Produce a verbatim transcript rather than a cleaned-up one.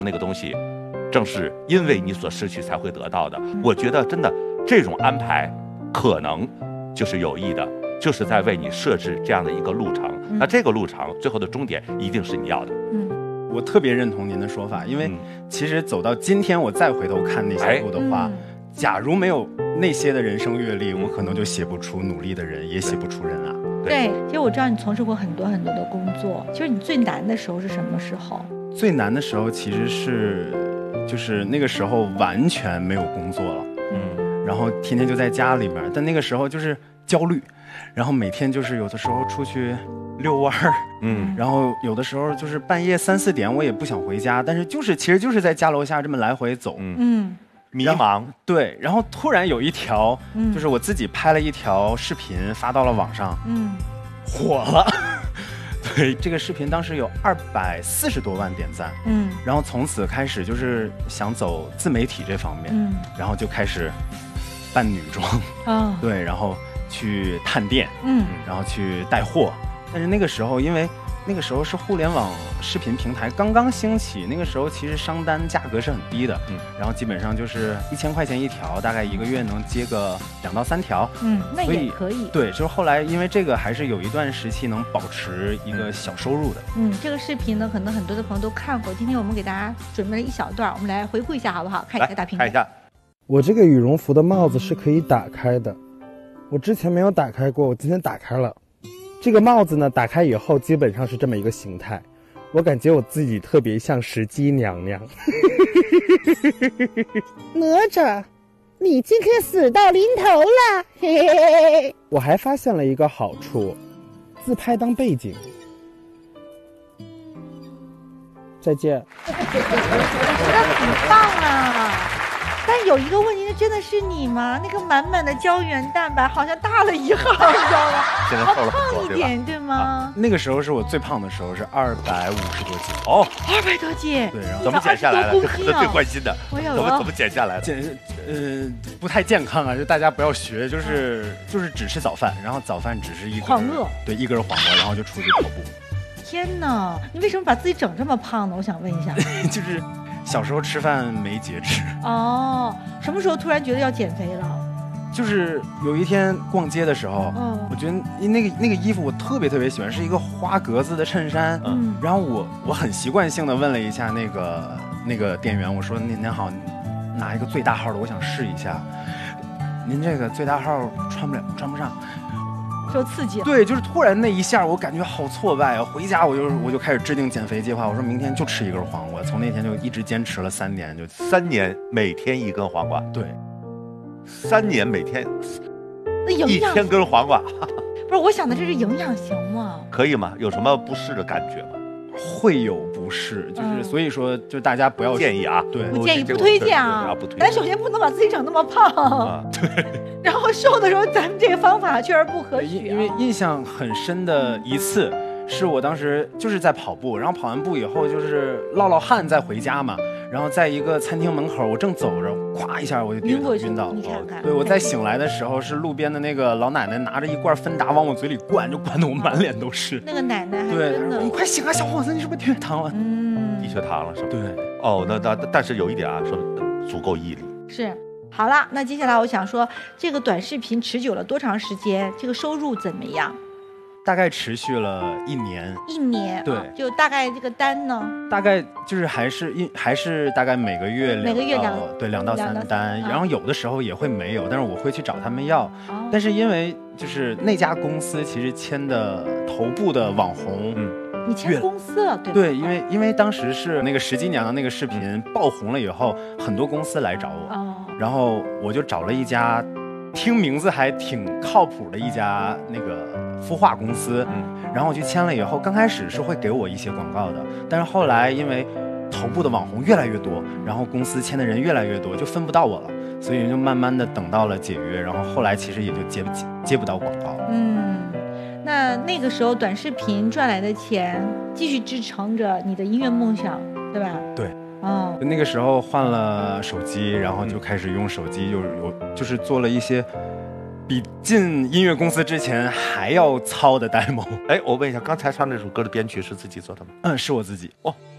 那个东西正是因为你所失去才会得到的。我觉得真的这种安排可能就是有意的，就是在为你设置这样的一个路程。嗯、那这个路程最后的终点一定是你要的。 嗯，我特别认同您的说法，因为其实走到今天，我再回头看那些路的话，哎、假如没有那些的人生阅历，我可能就写不出努力的人，也写不出人啊。 对，其实我知道你从事过很多很多的工作，其实你最难的时候是什么时候？ 最难的时候其实是，就是那个时候完全没有工作了，嗯，然后天天就在家里面，但那个时候就是焦虑，然后每天就是有的时候出去遛弯儿，嗯，然后有的时候就是半夜三四点我也不想回家，但是就是其实就是在家楼下这么来回走，嗯， 迷茫。 对，然后突然有一条，嗯，就是我自己拍了一条视频发到了网上，嗯，火了。对，这个视频当时有二百四十多万点赞，嗯，然后从此开始就是想走自媒体这方面，嗯，然后就开始扮女装，啊，对，然后去探店，嗯，然后去带货。但是那个时候，因为那个时候是互联网视频平台刚刚兴起，那个时候其实商单价格是很低的，嗯，然后基本上就是一千块钱一条，大概一个月能接个两到三条， 嗯，那也可以。 对，就是后来因为这个还是有一段时期能保持一个小收入的。 嗯，这个视频呢，可能很多的朋友都看过，今天我们给大家准备了一小段，我们来回顾一下好不好？看一下大屏幕。 看一下， 我这个羽绒服的帽子是可以打开的，我之前没有打开过，我今天打开了。这个帽子呢，打开以后基本上是这么一个形态，我感觉我自己特别像石矶娘娘。 哪吒，你今天死到临头了，嘿嘿嘿。 我还发现了一个好处，自拍当背景。再见。 我觉得很棒啊！但有一个问题，那真的是你吗？那个满满的胶原蛋白好像大了一号，你知道吗？ 现在瘦了很多，胖一点，对吗？ 啊，那个时候是我最胖的时候，是二百五十多斤。 哦， 二百多斤。 对，然后怎么减下来了？这可能最关心的。 我有怎么怎么减下来的？ 减呃不太健康啊，就大家不要学，就是就是只吃早饭，然后早饭只是一根黄饿， 对，一根黄瓜，然后就出去跑步。 天哪，你为什么把自己整这么胖呢？我想问一下。 就是小时候吃饭没节制。 哦，什么时候突然觉得要减肥了？ 就是有一天逛街的时候，嗯，我觉得那个那个衣服我特别特别喜欢，是一个花格子的衬衫，嗯，然后我我很习惯性的问了一下那个那个店员，我说您您好，拿一个最大号的，我想试一下。您这个最大号穿不了，穿不上。 受刺激了。 对，就是突然那一下，我感觉好挫败啊！回家我就我就开始制定减肥计划，我说明天就吃一根黄瓜，从那天就一直坚持了三年，就三年每天一根黄瓜。 对， 三年每天， 那营养一千根黄瓜。 不是，我想的这是营养型吗？ 可以吗？有什么不适的感觉吗？ 会有不适，就是、嗯、所以说，就大家不要建议啊， 对， 不建议，不推荐啊， 不推荐。 咱首先不能把自己整那么胖，啊、 对。 然后瘦的时候，咱们这个方法确实不合许、啊。 因为印象很深的一次，是我当时就是在跑步，然后跑完步以后就是落落汗再回家嘛，然后在一个餐厅门口，我正走着，咵一下我就跌倒晕倒了。 你看看， 对，我再醒来的时候是路边的那个老奶奶拿着一罐芬达往我嘴里灌，就灌得我满脸都是。 那个奶奶还对， 真的， 你快醒啊，小伙子，你是不是低血糖了？ 嗯， 低血糖了是吧？ 对。 哦，那那但是有一点啊，说足够毅力。 是。好了，那接下来我想说，这个短视频持久了多长时间？这个收入怎么样？ 大概持续了一年。 一年， 对， 啊、就大概这个单呢？ 大概就是还是一还是大概每个月每个月两对两到三单， 啊、 然后有的时候也会没有，但是我会去找他们要。哦、但是因为就是那家公司其实签的头部的网红，嗯。 你签公司了，对吧？ 对，因为因为当时是那个石矶娘娘那个视频爆红了以后，很多公司来找我，哦、然后我就找了一家听名字还挺靠谱的一家那个孵化公司，嗯，然后我去签了以后，刚开始是会给我一些广告的，但是后来因为头部的网红越来越多，然后公司签的人越来越多，就分不到我了，所以就慢慢的等到了解约，然后后来其实也就接不接不到广告了， 嗯。那那个时候短视频赚来的钱继续支撑着你的音乐梦想，对吧？ 对， 嗯， 那个时候换了手机，然后就开始用手机，就是有就是做了一些比进音乐公司之前还要糙的 demo。 哎，我问一下，刚才唱这首歌的编曲是自己做的吗？ 嗯，是我自己。 哦，